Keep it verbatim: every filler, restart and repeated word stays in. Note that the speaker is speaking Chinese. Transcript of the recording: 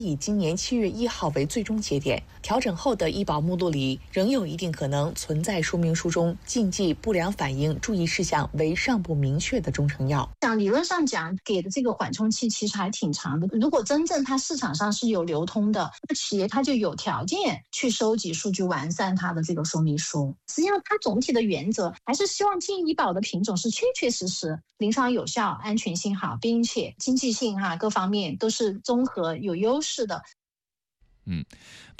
以今年七月一号为最终节点，调整后的医保目录里仍有一定可能存在说明书中禁忌不良反应注意事项为尚不明确的中成药。 像理论上讲，给的这个缓冲期其实还挺长的。如果真正它市场上是有流通的，那企业它就有条件去收集数据，完善它的这个说明书。实际上，它总体的原则还是希望进医保的品种是确确实实、临床有效、安全性好，并且经济性哈各方面都是综合有优势的。 嗯。